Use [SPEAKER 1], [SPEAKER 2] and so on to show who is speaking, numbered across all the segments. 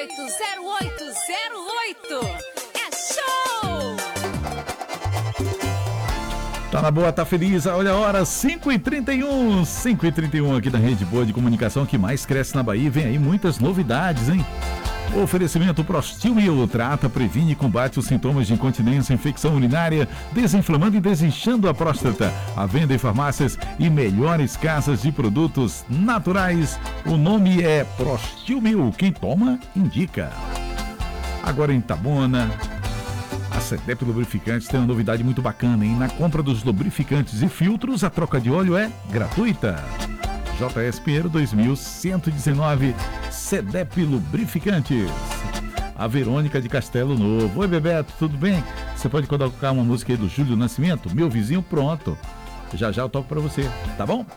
[SPEAKER 1] 0808. É show!
[SPEAKER 2] Tá na boa, tá feliz. Olha a hora, 5h31. 5h31 aqui da Rede Boa de Comunicação, que mais cresce na Bahia. Vem aí muitas novidades, hein? Oferecimento Prostil Mil. Trata, previne e combate os sintomas de incontinência, infecção urinária, desinflamando e desinchando a próstata. A venda em farmácias e melhores casas de produtos naturais. O nome é Prostil Mil. Quem toma, indica. Agora em Itabuna, a CEDEP Lubrificantes tem uma novidade muito bacana, hein? Na compra dos lubrificantes e filtros, a troca de óleo é gratuita. JS Pinheiro 2119, CEDEP Lubrificantes. A Verônica de Castelo Novo. Oi, Bebeto, tudo bem? Você pode colocar uma música aí do Júlio Nascimento? Meu vizinho, pronto. Já eu toco pra você, tá bom?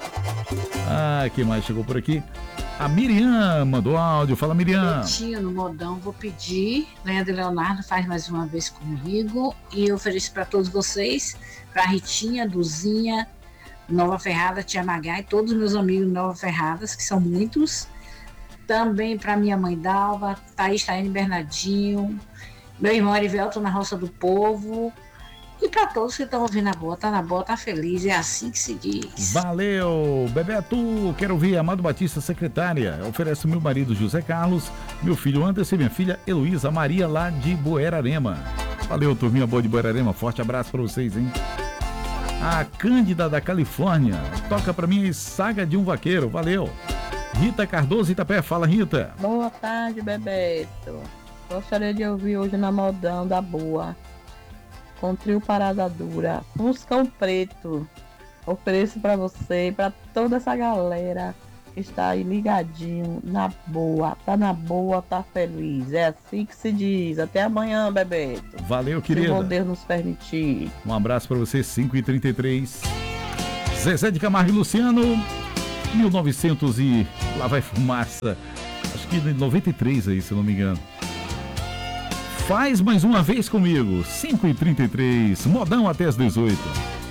[SPEAKER 2] Quem mais chegou por aqui? A Miriam mandou áudio. Fala, Miriam.
[SPEAKER 3] Betinho no modão, vou pedir. Leandro e Leonardo faz mais uma vez comigo. E eu ofereço para todos vocês, para Ritinha, Duzinha, Nova Ferrada, Tia Magá e todos os meus amigos Nova Ferradas, que são muitos. Também para minha mãe Dalva, Thaís, Taine, Bernardinho, meu irmão Arivelto na Roça do Povo. E para todos que estão ouvindo a boa, tá na boa, tá feliz, é assim que se diz.
[SPEAKER 2] Valeu, Bebeto, quero ouvir Amado Batista, secretária. Oferece meu marido José Carlos, meu filho Anderson e minha filha Heloísa Maria, lá de Buerarema. Valeu, turminha boa de Buerarema, forte abraço para vocês, hein? A Cândida da Califórnia, toca pra mim Saga de um Vaqueiro, valeu. Rita Cardoso Itapé, fala, Rita.
[SPEAKER 4] Boa tarde, Bebeto. Gostaria de ouvir hoje na modão da boa, com trio Parada Dura, Fuscão Preto. Ofereço pra você e pra toda essa galera que está aí ligadinho, na boa, tá feliz. É assim que se diz. Até amanhã, Bebeto.
[SPEAKER 2] Valeu, querida.
[SPEAKER 4] Se Deus nos permitir.
[SPEAKER 2] Um abraço pra você, 5h33. Zezé de Camargo e Luciano, 1900 e lá vai fumaça. Acho que 93 aí, se eu não me engano. Faz mais uma vez comigo, 5h33, modão até as 18.